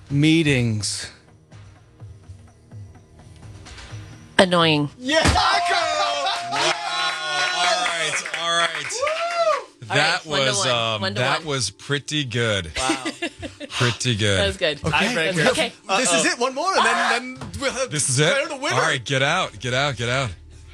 Meetings. Annoying. Yeah. All right. That was pretty good. Wow. Pretty good. That was good. Tiebreaker. Okay. This is it. One more, and then we'll have This is it? declare the winner. All right, get out. That was good.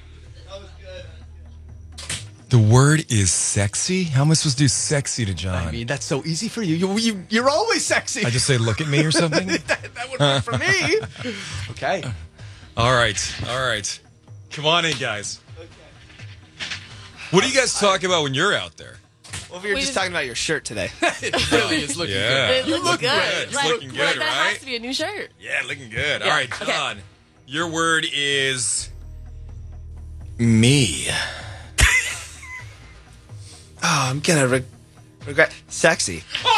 The word is sexy? How am I supposed to do sexy to John? I mean, that's so easy for you. You're always sexy. I just say, look at me or something? that would work for me. Okay. All right. Come on in, guys. What do you guys talk about when you're out there? Well, we were just talking about your shirt today. It really is looking Yeah. good. It looks good. It's looking good, That right? has to be a new shirt. Yeah, looking good. Yeah, All right, okay. John. Your word is me. Oh, I'm gonna regret sexy. That's what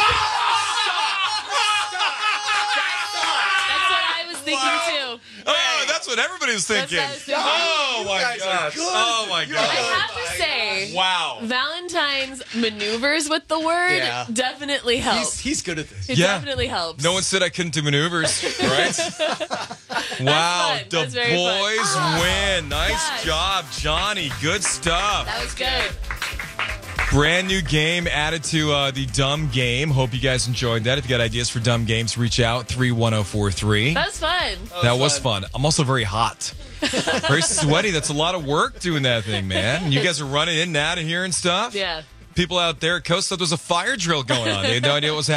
I was thinking too. Oh, that's what everybody was thinking. That's what I was thinking. Oh my guys are gosh. good. Oh my I gosh. have to say, Wow. Valentine's maneuvers with the word Yeah. definitely helps. He's good at this. It Yeah. definitely helps. No one said I couldn't do maneuvers, right? Wow, fun. the That's very fun. boys win. Nice Yes. job, Johnny. Good stuff. That was good. Brand new game added to the Dumb Game. Hope you guys enjoyed that. If you got ideas for dumb games, reach out 31043. That was fun. That was fun. I'm also very hot. Very sweaty. That's a lot of work doing that thing, man. And you guys are running in and out of here and stuff. Yeah. People out there at Coast thought there was a fire drill going on. They had no idea what was happening.